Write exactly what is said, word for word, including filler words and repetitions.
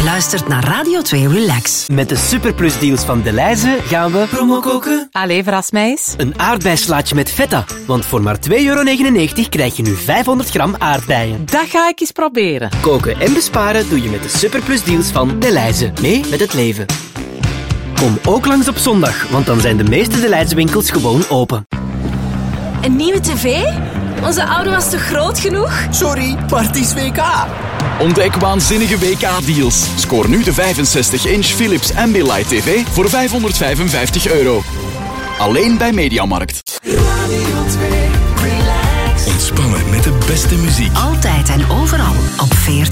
Je luistert naar Radio twee Relax. Met de superplusdeals van Delhaize gaan we promo koken. Allee, verras mij eens. Een aardbeislaatje met feta. Want voor maar twee euro negenennegentig krijg je nu vijfhonderd gram aardbeien. Dat ga ik eens proberen. Koken en besparen doe je met de superplusdeals van Delhaize. Mee met het leven. Kom ook langs op zondag, want dan zijn de meeste Delhaize winkels gewoon open. Een nieuwe tv? Onze oude was toch groot genoeg? Sorry, maar het is W K. Ontdek waanzinnige W K-deals. Scoor nu de vijfenzestig inch Philips Ambilight T V voor vijfhonderdvijfenvijftig euro. Alleen bij Mediamarkt. Ontspannen met de beste muziek. Altijd en overal op veertien.